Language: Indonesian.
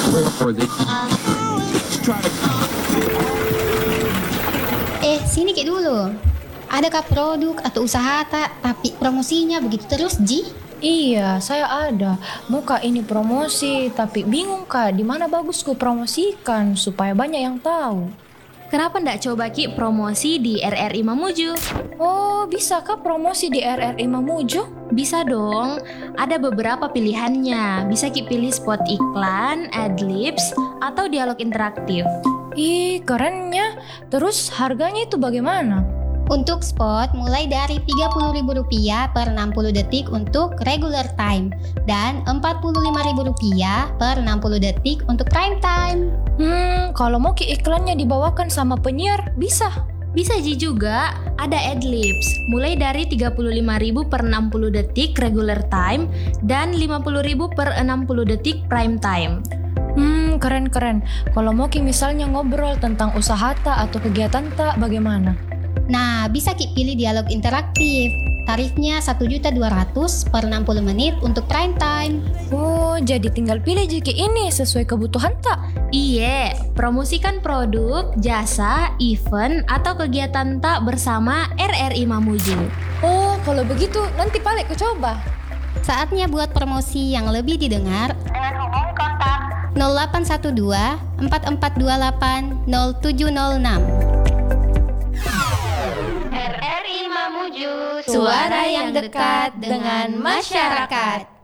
Sini Kek dulu. Adakah produk atau usaha tapi promosinya begitu terus, Ji? Iya, saya ada. Muka ini promosi, tapi bingung Kak, di mana bagus ku promosikan supaya banyak yang tahu. Kenapa ndak coba Ki promosi di RRI Mamuju? Oh, bisa Kak promosi di RRI Mamuju? Bisa dong, ada beberapa pilihannya. Bisa Ki pilih spot iklan, adlibs, atau dialog interaktif. Ih, kerennya. Terus harganya itu bagaimana? Untuk spot mulai dari Rp30.000 per 60 detik untuk regular time dan Rp45.000 per 60 detik untuk prime time. Kalau mau iklannya dibawakan sama penyiar, bisa. Bisa Ji juga, ada adlibs mulai dari Rp35.000 per 60 detik regular time dan Rp50.000 per 60 detik prime time. Keren-keren. Kalau mau misalnya ngobrol tentang usaha atau kegiatan bagaimana? Nah, bisa pilih dialog interaktif. Tarifnya Rp1.200.000 per 60 menit untuk prime time. Oh, jadi tinggal pilih jika ini sesuai kebutuhan Iya, promosikan produk, jasa, event, atau kegiatan bersama RRI Mamuju. Oh, kalau begitu nanti paling ku coba. Saatnya buat promosi yang lebih didengar. Dengan hubungi kontak 0812 4428 0706. RRI Mamuju, Suara yang dekat dengan masyarakat.